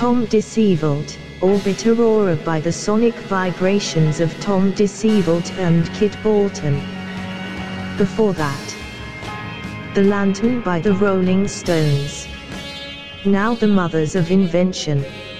Tom Disevelt, Orbit Aurora by the sonic vibrations of Tom Disevelt and Kit Bolton. Before that, The Lantern by the Rolling Stones. Now the Mothers of Invention.